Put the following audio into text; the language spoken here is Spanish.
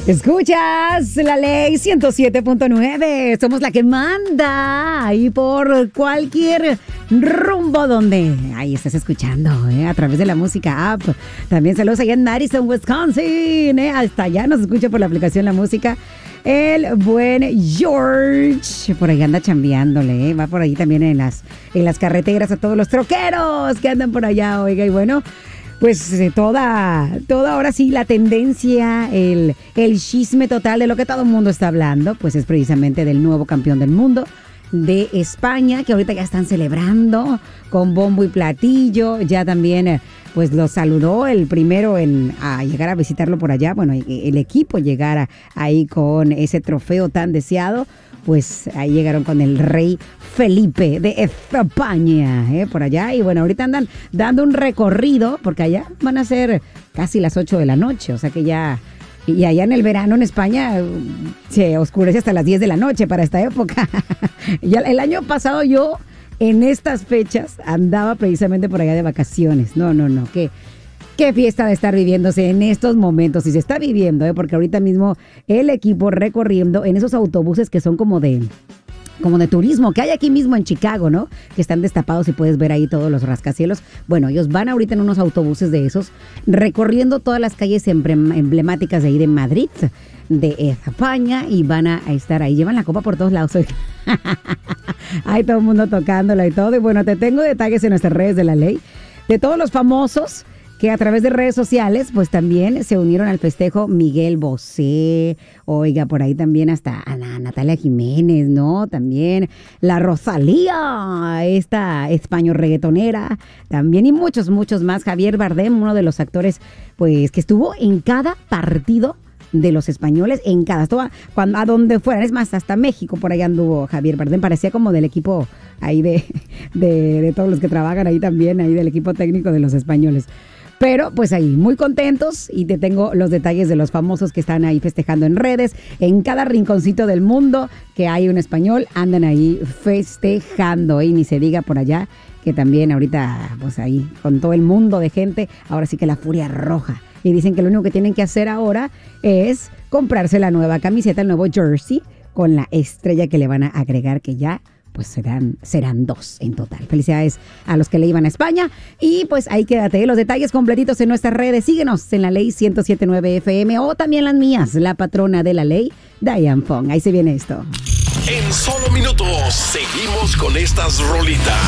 Escuchas la ley 107.9. Somos la que manda ahí por cualquier rumbo donde ahí estás escuchando, a través de la música app. También saludos allá en Madison, Wisconsin. Hasta allá nos escucha por la aplicación La Música. El buen George por ahí anda chambeándole, va por ahí también en las carreteras a todos los troqueros que andan por allá, oiga, y bueno, pues toda ahora sí la tendencia, el chisme total de lo que todo el mundo está hablando, pues es precisamente del nuevo campeón del mundo de España, que ahorita ya están celebrando con bombo y platillo. Ya también pues lo saludó el primero a llegar a visitarlo por allá, bueno, el equipo llegara ahí con ese trofeo tan deseado. Pues ahí llegaron con el rey Felipe de España, por allá. Y bueno, ahorita andan dando un recorrido, porque allá van a ser casi las 8 de la noche, o sea que ya... Y allá en el verano en España se oscurece hasta las 10 de la noche para esta época. Ya el año pasado yo, en estas fechas, andaba precisamente por allá de vacaciones. No, qué fiesta de estar viviéndose en estos momentos. Y se está viviendo, porque ahorita mismo el equipo recorriendo en esos autobuses que son como de turismo, que hay aquí mismo en Chicago, ¿no? Que están destapados y puedes ver ahí todos los rascacielos. Bueno, ellos van ahorita en unos autobuses de esos, recorriendo todas las calles emblemáticas de ahí de Madrid, de España, y van a estar ahí. Llevan la copa por todos lados. Hay todo el mundo tocándola y todo. Y bueno, te tengo detalles en nuestras redes de la ley, de todos los famosos que a través de redes sociales, pues también se unieron al festejo. Miguel Bosé, oiga, por ahí también hasta Ana Natalia Jiménez, ¿no? También la Rosalía, esta español reggaetonera, también, y muchos más. Javier Bardem, uno de los actores, pues, que estuvo en cada partido de los españoles, en cada, a donde fueran, es más, hasta México por ahí anduvo Javier Bardem, parecía como del equipo ahí de todos los que trabajan ahí también, ahí del equipo técnico de los españoles. Pero pues ahí, muy contentos, y te tengo los detalles de los famosos que están ahí festejando en redes. En cada rinconcito del mundo que hay un español, andan ahí festejando. Y ni se diga por allá, que también ahorita, pues ahí, con todo el mundo de gente, ahora sí que la furia roja. Y dicen que lo único que tienen que hacer ahora es comprarse la nueva camiseta, el nuevo jersey, con la estrella que le van a agregar, que ya... pues serán 2 en total. Felicidades a los que le iban a España. Y pues ahí quédate, los detalles completitos en nuestras redes. Síguenos en la ley 107.9 FM o también las mías, la patrona de la ley, Diane Fong. Ahí se viene esto. En solo minutos seguimos con estas rolitas.